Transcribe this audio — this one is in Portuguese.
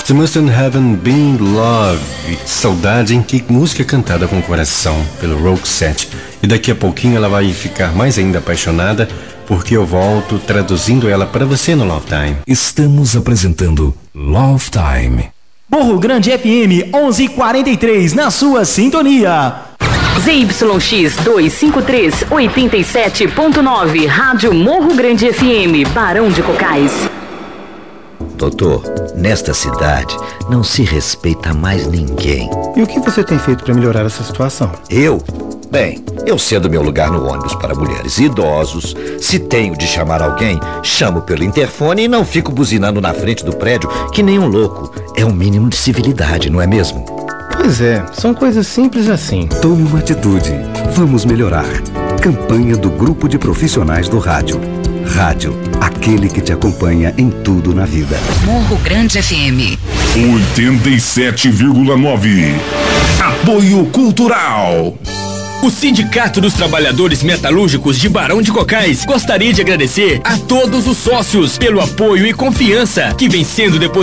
It Mustn't Have Been Love. Saudade, em que música cantada com o coração pelo Roxette. E daqui a pouquinho ela vai ficar mais ainda apaixonada, porque eu volto traduzindo ela para você no Love Time. Estamos apresentando Love Time. Morro Grande FM 11:43 na sua sintonia. ZYX 253 87.9, Rádio Morro Grande FM, Barão de Cocais. Doutor, nesta cidade não se respeita mais ninguém. E o que você tem feito para melhorar essa situação? Eu? Bem, eu cedo meu lugar no ônibus para mulheres e idosos. Se tenho de chamar alguém, chamo pelo interfone e não fico buzinando na frente do prédio que nem um louco. É o mínimo de civilidade, não é mesmo? Pois é, são coisas simples assim. Tome uma atitude. Vamos melhorar. Campanha do Grupo de Profissionais do Rádio. Rádio, aquele que te acompanha em tudo na vida. Morro Grande FM 87,9. Apoio Cultural. O Sindicato dos Trabalhadores Metalúrgicos de Barão de Cocais gostaria de agradecer a todos os sócios pelo apoio e confiança que vem sendo depositado